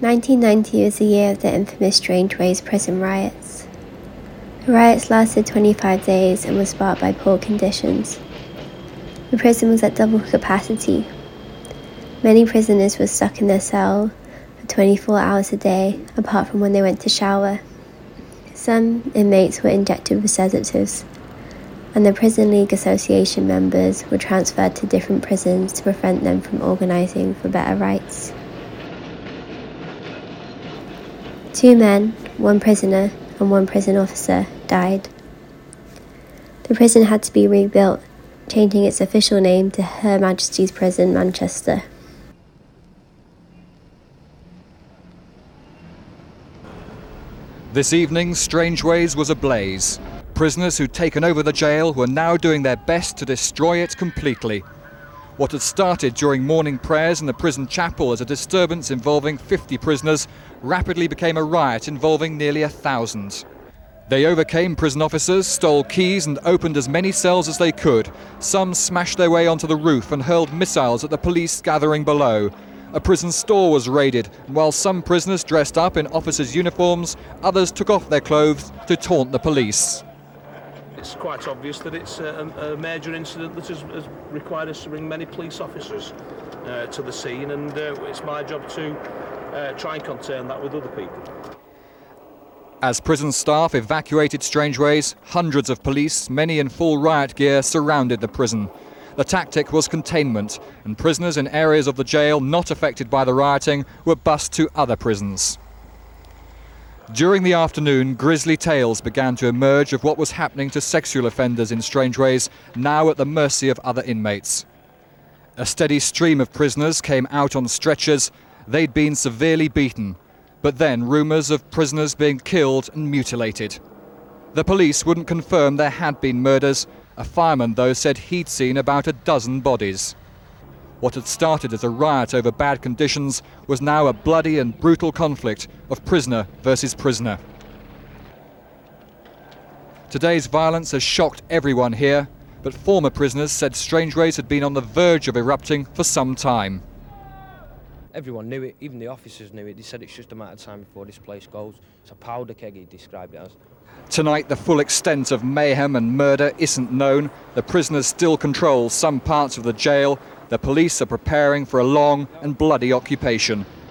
1990 was the year of the infamous Strangeways prison riots. The riots lasted 25 days and were sparked by poor conditions. The prison was at double capacity. Many prisoners were stuck in their cell for 24 hours a day, apart from when they went to shower. Some inmates were injected with sedatives, and the Prison League Association members were transferred to different prisons to prevent them from organising for better rights. 2 men, 1 prisoner and 1 prison officer died. The prison had to be rebuilt, changing its official name to Her Majesty's Prison, Manchester. This evening, Strangeways was ablaze. Prisoners who'd taken over the jail were now doing their best to destroy it completely. What had started during morning prayers in the prison chapel as a disturbance involving 50 prisoners rapidly became a riot involving nearly 1,000. They overcame prison officers, stole keys and opened as many cells as they could. Some smashed their way onto the roof and hurled missiles at the police gathering below. A prison store was raided, and while some prisoners dressed up in officers' uniforms, others took off their clothes to taunt the police. It's quite obvious that it's a major incident that has required us to bring many police officers to the scene, and it's my job to try and contain that with other people. As prison staff evacuated Strangeways, hundreds of police, many in full riot gear, surrounded the prison. The tactic was containment, and prisoners in areas of the jail not affected by the rioting were bussed to other prisons. During the afternoon, grisly tales began to emerge of what was happening to sexual offenders in Strangeways, now at the mercy of other inmates. A steady stream of prisoners came out on stretchers. They'd been severely beaten, but then rumours of prisoners being killed and mutilated. The police wouldn't confirm there had been murders. A fireman, though, said he'd seen about a dozen bodies. What had started as a riot over bad conditions was now a bloody and brutal conflict of prisoner versus prisoner. Today's violence has shocked everyone here, but former prisoners said Strangeways had been on the verge of erupting for some time. Everyone knew it, even the officers knew it. They said it's just a matter of time before this place goes. It's a powder keg, he described it as. Tonight, the full extent of mayhem and murder isn't known. The prisoners still control some parts of the jail. The police are preparing for a long and bloody occupation.